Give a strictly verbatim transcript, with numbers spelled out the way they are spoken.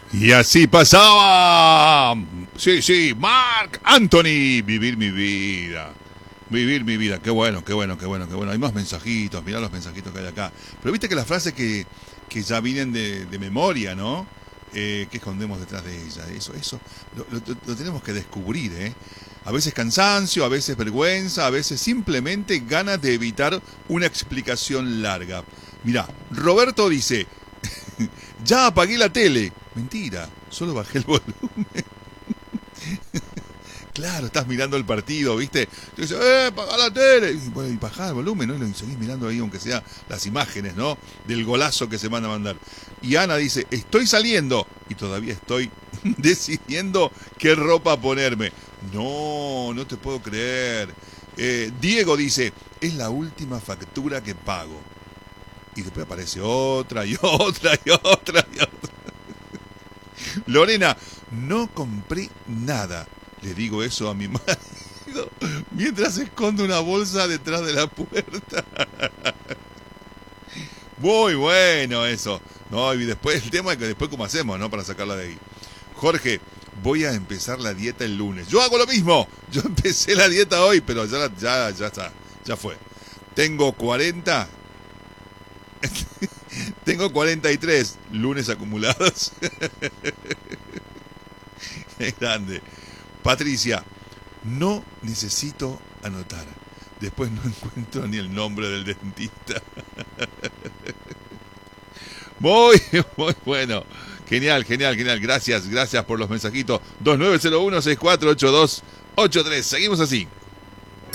Y así pasaba. Sí, sí, Marc Anthony. Vivir mi vida. Vivir mi vida. Qué bueno, qué bueno, qué bueno, qué bueno. Hay más mensajitos. Mirá los mensajitos que hay acá. Pero viste que las frases que, que ya vienen de, de memoria, ¿no? Eh, ¿Qué escondemos detrás de ella? Eso, eso lo, lo, lo tenemos que descubrir, ¿eh? A veces cansancio, a veces vergüenza, a veces simplemente ganas de evitar una explicación larga. Mirá, Roberto dice, ya apagué la tele. Mentira, solo bajé el volumen. Claro, estás mirando el partido, ¿viste? Te dice, ¡eh, apagá la tele! Y, bueno, y bajá el volumen, ¿no? Y seguís mirando ahí, aunque sea las imágenes, ¿no? Del golazo que se van a mandar. Y Ana dice, estoy saliendo. Y todavía estoy decidiendo qué ropa ponerme. No, no te puedo creer. Eh, Diego dice, es la última factura que pago. Y después aparece otra y otra y otra y otra. Lorena, no compré nada. Le digo eso a mi marido mientras esconde una bolsa detrás de la puerta. Muy bueno eso. No, y después el tema es que después cómo hacemos, ¿no? Para sacarla de ahí. Jorge, voy a empezar la dieta el lunes. Yo hago lo mismo. Yo empecé la dieta hoy, pero ya, ya, ya está. Ya fue. Tengo cuarenta. Tengo cuarenta y tres lunes acumulados. Es grande. Patricia, no necesito anotar. Después no encuentro ni el nombre del dentista. Muy, muy bueno. Genial, genial, genial. Gracias, gracias por los mensajitos. dos nueve cero uno, seis cuatro ocho dos ocho tres. Seguimos así.